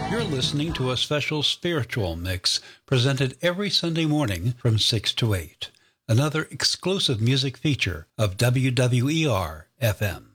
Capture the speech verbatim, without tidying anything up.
You're listening to a special spiritual mix presented every Sunday morning from six to eight. Another exclusive music feature of W W E R F M.